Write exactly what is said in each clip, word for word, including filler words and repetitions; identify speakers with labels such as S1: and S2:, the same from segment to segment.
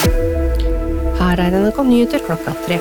S1: Her er N R K Nyheter klokka tre.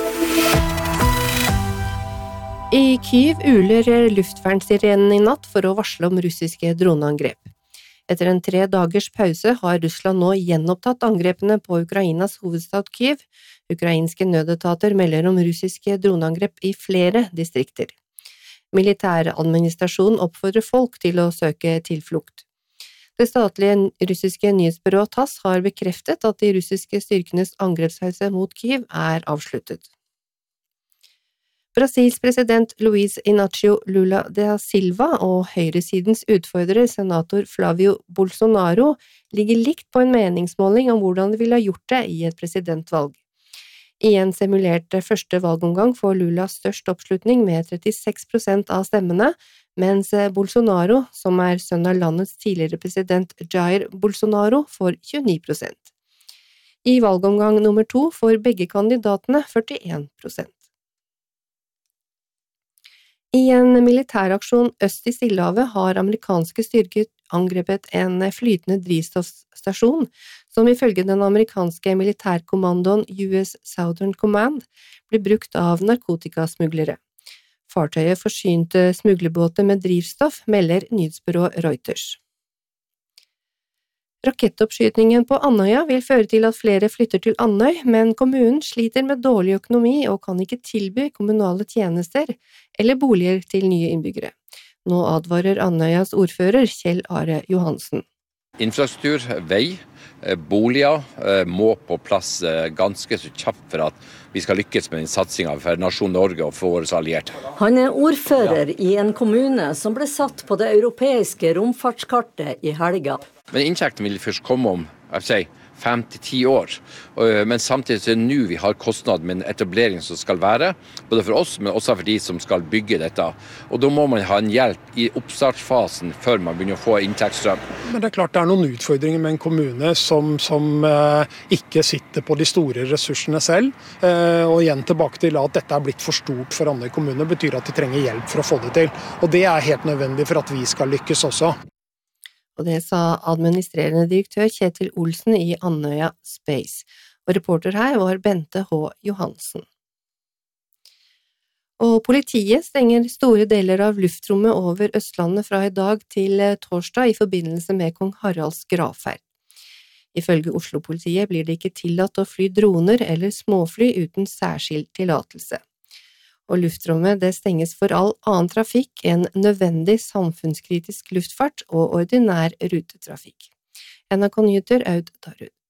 S1: I Kyiv uler luftvernsirenene i natt for å varsle om russiske droneangrep. Etter en tre dagers pause har Russland nå gjenopptatt angrepene på Ukrainas hovedstad Kyiv. Ukrainske nødetater melder om russiske droneangrep i flere distrikter. Militæradministrasjonen oppfordrer folk til å søke tilflukt. Det statlige russiske nyhetsbyrået TASS har bekreftet at de russiske styrkenes angrepspause mot Kyiv er avsluttet. Brasils president Luiz Inácio Lula da Silva og høyresidens utfordrer senator Flávio Bolsonaro ligger likt på en meningsmåling om hvordan de ville ha gjort det i et presidentvalg. I en simulert første valgomgang får Lula størst oppslutning med trettiseks prosent av stemmene, mens Bolsonaro, som er sønn av landets tidligere president Jair Bolsonaro, får tjueni prosent. I valgomgang nummer to får begge kandidatene førtien prosent. I en militæraksjon øst i Stillehavet har amerikanske styrker angrepet en flytende drivstoffstasjon, som ifølge den amerikanske militærkommandoen U S Southern Command ble brukt av narkotikasmuglere. Fartøyet forsynte smuglerbåter med drivstoff, melder nyhetsbyrået Reuters. Rakettoppskytningen på Andøya vil føre til at flere flytter til Andøy, men kommunen sliter med dårlig økonomi og kan ikke tilby kommunale tjenester eller boliger til nye innbyggere. Nå advarer Andøyas ordfører Kjell Are Johansen.
S2: Infrastruktur, vei, boliger må på plass ganske så kjapt for at vi skal lykkes med den satsingen for nasjon Norge og for våre allierte.
S3: Han er ordfører i en kommune som ble satt på det europeiske romfartskartet i helga.
S2: Men inntekten vil først komme om, jeg vil si, fem til ti år. Men samtidig er det nå vi har kostnad med en etablering som skal være, både for oss, men også for de som skal bygge dette. Og da må man ha en hjelp i oppstartsfasen før man begynner å få inntektsstrøm.
S4: Men det er klart det er noen utfordringer med en kommune som, som eh, ikke sitter på de store ressursene selv. Eh, og igjen tilbake til at dette er blitt for stort for andre kommuner, betyr at de trenger hjelp for å få det til. Og det er helt nødvendig for at vi skal lykkes også.
S1: Og det sa administrerende direktør Kjetil Olsen i Andøya Space. Og reporter her var Bente H. Johansen. Og politiet stenger store deler av luftrommet over Østlandet fra i dag til torsdag i forbindelse med kong Haralds gravferd. Ifølge Oslo-politiet blir det ikke tillatt å fly droner eller småfly uten særskilt tillatelse. Og luftrommet det stenges for all annen trafikk enn nødvendig samfunnskritisk luftfart og ordinær rutetrafikk. N R K Nyheter, Aud Darud.